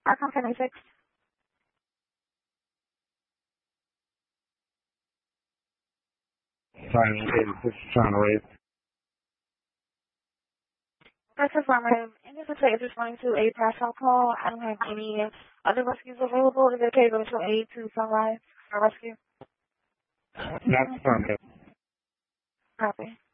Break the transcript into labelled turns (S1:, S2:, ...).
S1: Arkham 76.
S2: Sorry, 86 trying to raise.
S1: That's affirmative. And just to say, it's responding to a pass out call. I don't have any other rescues available. Is it okay to go to aid to Sunrise for rescue?
S2: That's affirmative.
S1: Copy.